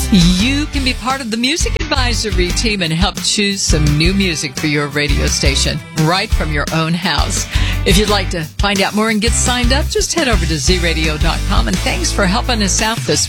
You can be part of the Music Advisory team and help choose some new music for your radio station right from your own house. If you'd like to find out more and get signed up, just head over to zradio.com. And thanks for helping us out this